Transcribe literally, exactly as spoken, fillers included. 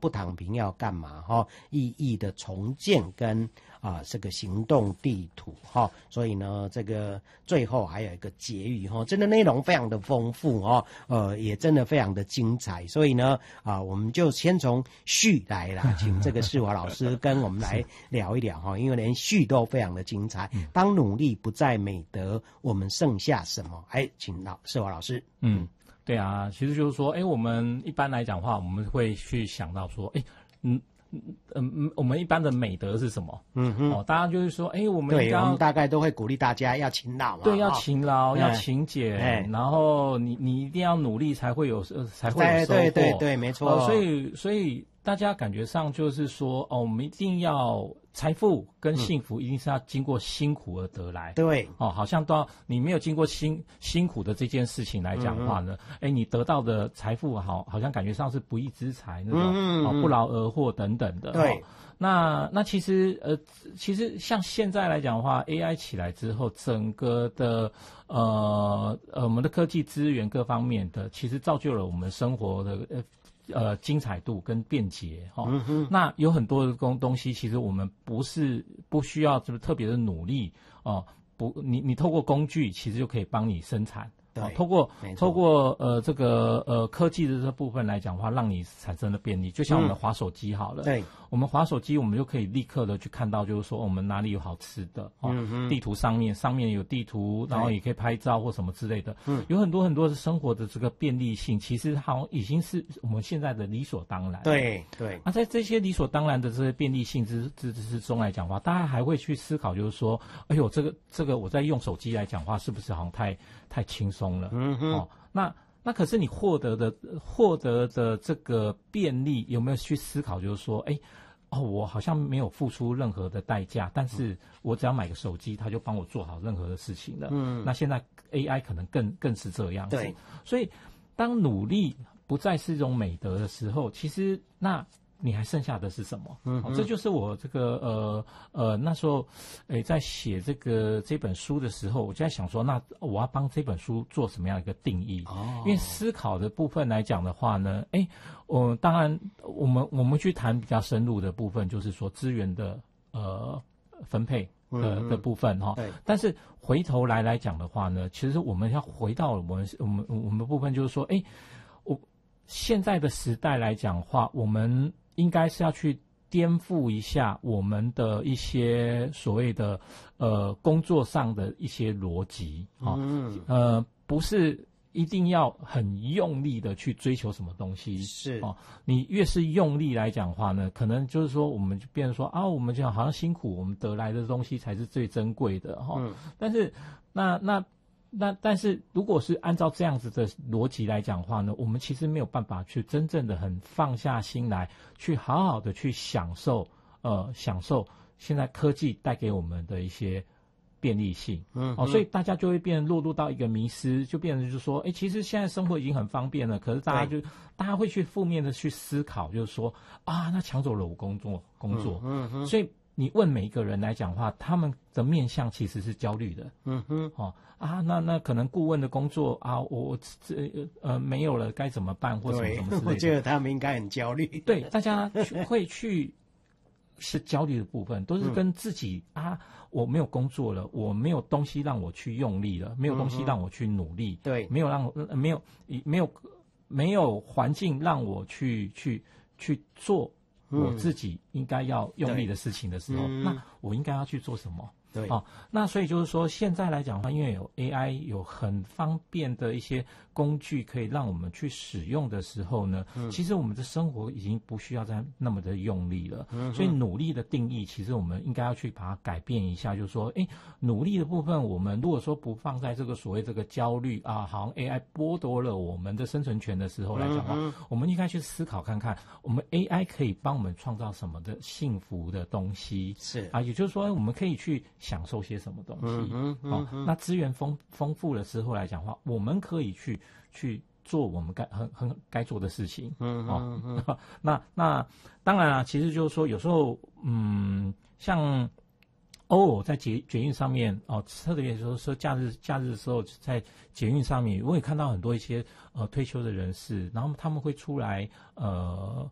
不躺平要干嘛哈，意义的重建跟啊这个行动地图哈，所以呢这个最后还有一个结语哈，真的内容非常的丰富哦，呃也真的非常的精彩，所以呢啊我们就先从序来啦，请这个世华老师跟我们来聊一聊哈，因为连序都非常的精彩。当努力不再美德，我们剩下什么？哎，请老世华老师。 嗯，对啊，其实就是说，哎，我们一般来讲的话，我们会去想到说，哎，嗯。嗯，我们一般的美德是什么？嗯哼，哦，大家就是说，哎，我们对，我们大概都会鼓励大家要勤劳嘛， 对，要勤劳， 哦、 要勤俭，哎、然后你你一定要努力才会有，呃、才会有收获， 对对对对，没错。 哦、所以所以大家感觉上就是说，哦，我们一定要财富跟幸福一定是要经过辛苦而得来， 对， 哦，好像都要你没有经过辛辛苦的这件事情来讲的话呢，哎、嗯，你得到的财富好，好像感觉上是不义之财那种，嗯、哦，不劳而获等等的， 对。 哦那那其实呃，其实像现在来讲的话 ，A I 起来之后，整个的呃呃我们的科技资源各方面的，其实造就了我们生活的呃呃精彩度跟便捷哈、哦嗯。那有很多的东东西，其实我们不是不需要就是特别的努力哦，不，你你透过工具，其实就可以帮你生产。 对， 哦、透过透过呃这个呃科技的这部分来讲的话，让你产生了便利。就像我们滑手机好了，嗯、对，我们滑手机，我们就可以立刻的去看到，就是说我们哪里有好吃的哦，嗯、地图上面上面有地图，然后也可以拍照或什么之类的，嗯，有很多很多的生活的这个便利性，其实好像已经是我们现在的理所当然。 对对。 那、啊、在这些理所当然的这些便利性之之之中来讲的话，大家还会去思考，就是说，哎呦，这个这个我在用手机来讲话，是不是好像太太轻松？嗯哼，哦，那那可是你获得的获得的这个便利，有没有去思考？就是说，哎，哦，我好像没有付出任何的代价，但是我只要买个手机，它就帮我做好任何的事情了。嗯，那现在 A I 可能更更是这样子。对，所以当努力不再是一种美德的时候，其实那。你还剩下的是什么？嗯、哦，这就是我这个呃呃那时候，诶，在写这个这本书的时候，我就在想说，那我要帮这本书做什么样一个定义？哦，因为思考的部分来讲的话呢，诶，我当然我们我们去谈比较深入的部分，就是说资源的呃分配的、嗯、的部分哈、哦。对。但是回头来来讲的话呢，其实我们要回到我们我们我们的部分，就是说，诶，我现在的时代来讲的话，我们应该是要去颠覆一下我们的一些所谓的呃工作上的一些逻辑啊、哦嗯，呃，不是一定要很用力的去追求什么东西，是哦，你越是用力来讲的话呢，可能就是说我们就变成说啊，我们就好像辛苦我们得来的东西才是最珍贵的哈、哦嗯，但是那那。那但是如果是按照这样子的逻辑来讲的话呢，我们其实没有办法去真正的很放下心来，去好好的去享受呃享受现在科技带给我们的一些便利性。嗯，哦，所以大家就会变落入到一个迷失，就变成就是说，哎，其实现在生活已经很方便了，可是大家就大家会去负面的去思考，就是说啊，那抢走了我工作工作，嗯嗯，所以。你问每一个人来讲的话，他们的面向其实是焦虑的。嗯哼，哦啊，那那可能顾问的工作啊，我这呃没有了，该怎么办或什么什么之类的。 我觉得他们应该很焦虑。 对，大家会去是焦虑的部分，都是跟自己、嗯、啊，我没有工作了，我没有东西让我去用力了，没有东西让我去努力，嗯、对，没有让我没有没有没有环境让我去去去做。我自己应该要用力的事情的时候，嗯、那我应该要去做什么？对，哦，那所以就是说，现在来讲的话，因为有 A I， 有很方便的一些工具可以让我们去使用的时候呢，嗯、其实我们的生活已经不需要再那么的用力了。嗯、所以努力的定义，其实我们应该要去把它改变一下，就是说，哎，努力的部分，我们如果说不放在这个所谓这个焦虑啊，好像 A I 剥夺了我们的生存权的时候来讲的话，嗯、我们应该去思考看看，我们 A I 可以帮我们创造什么的幸福的东西？是啊，也就是说，我们可以去享受些什么东西？嗯嗯嗯、哦，那资源丰丰富了之后来讲的话，我们可以去去做我们该很很该做的事情。嗯哦，嗯那那当然啊，其实就是说，有时候嗯，像偶尔在捷捷运上面哦，特别说说假日假日的时候，在捷运上面，我也看到很多一些呃退休的人士，然后他们会出来呃